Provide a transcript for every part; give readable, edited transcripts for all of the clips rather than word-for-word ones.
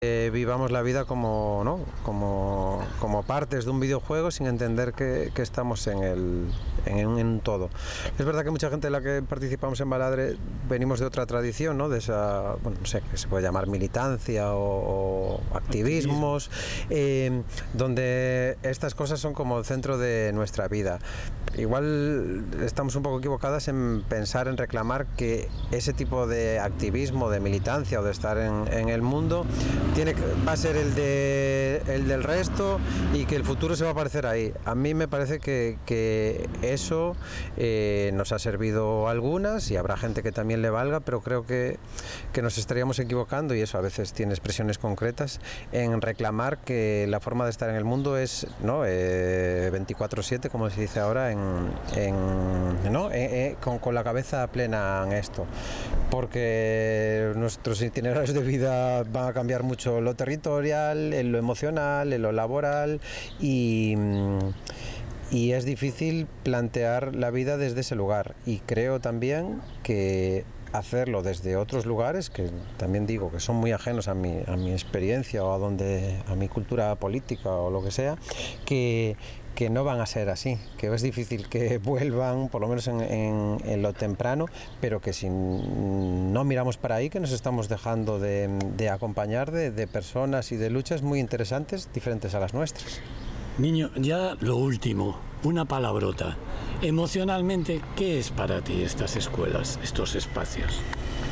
Vivamos la vida como, ¿no? como partes de un videojuego sin entender que estamos en un todo. Es verdad que mucha gente de la que participamos en Baladre venimos de otra tradición, ¿no? De esa, bueno, no sé, que se puede llamar militancia o activismos, donde estas cosas son como el centro de nuestra vida. Igual estamos un poco equivocadas en pensar, en reclamar que ese tipo de activismo, de militancia o de estar en el mundo va a ser el del resto y que el futuro se va a aparecer ahí. A mí me parece que eso nos ha servido a algunas y habrá gente que también le valga, pero creo que nos estaríamos equivocando, y eso a veces tiene expresiones concretas, en reclamar que la forma de estar en el mundo es, ¿no? 24/7, como se dice ahora, ¿no? Con la cabeza plena en esto, porque nuestros itinerarios de vida van a cambiar mucho, lo territorial, en lo emocional, en lo laboral, y es difícil plantear la vida desde ese lugar. Y creo también que hacerlo desde otros lugares, que también digo que son muy ajenos a mi experiencia o a mi cultura política o lo que sea, que no van a ser así, que es difícil que vuelvan, por lo menos en lo temprano, pero que si no miramos para ahí, que nos estamos dejando de acompañar de personas y de luchas muy interesantes, diferentes a las nuestras. Niño, ya lo último, una palabrota. Emocionalmente, ¿qué es para ti estas escuelas, estos espacios?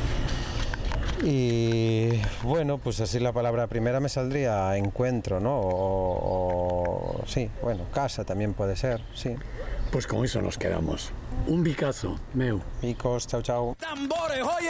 Y bueno, pues así la palabra primera me saldría encuentro, ¿no? Sí, bueno, casa también puede ser, sí. Pues con eso nos quedamos. Un bicazo, meu. Bicos, chao, chao. Tambores, oye.